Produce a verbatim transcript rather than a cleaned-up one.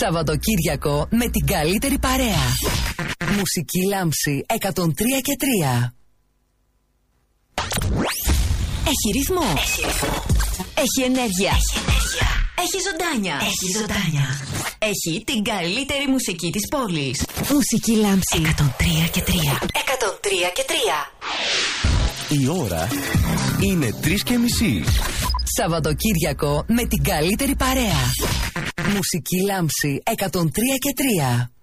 Σαββατοκύριακο με την καλύτερη παρέα. Μουσική Λάμψη εκατόν τρία και τρία. Έχει ρυθμό. Έχει ρυθμό. Έχει ενέργεια. Έχει ενέργεια. Έχει ζωντάνια. Έχει ζωντάνια. Έχει την καλύτερη μουσική της πόλης. Μουσική Λάμψη εκατόν τρία και τρία. εκατόν τρία και τρία. Η ώρα είναι τρεις και μισή. Σαββατοκύριακο με την καλύτερη παρέα. Μουσική Λάμψη εκατόν τρία και τρία.